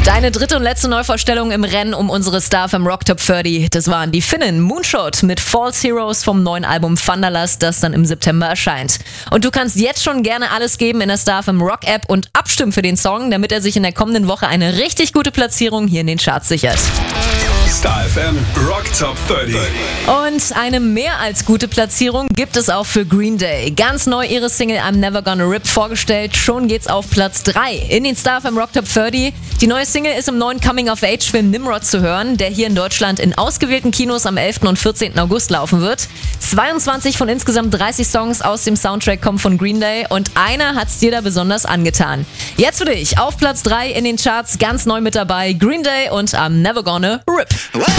Deine dritte und letzte Neuvorstellung im Rennen um unsere Star FM Rock Top 30. Das waren die Finnen Moonshot mit False Heroes vom neuen Album Thunderlust, das dann im September erscheint. Und du kannst jetzt schon gerne alles geben in der Star FM Rock App und abstimmen für den Song, damit er sich in der kommenden Woche eine richtig gute Platzierung hier in den Charts sichert. Star FM Rock Top 30. Und eine mehr als gute Platzierung gibt es auch für Green Day. Ganz neu ihre Single I'm Never Gonna Rip vorgestellt. Schon geht's auf Platz 3 in den Star FM Rock Top 30. Die neue Single ist im neuen Coming-of-Age-Film Nimrod zu hören, der hier in Deutschland in ausgewählten Kinos am 11. und 14. August laufen wird. 22 von insgesamt 30 Songs aus dem Soundtrack kommen von Green Day und einer hat's dir da besonders angetan. Jetzt für dich auf Platz 3 in den Charts ganz neu mit dabei Green Day und I'm Never Gonna Rip.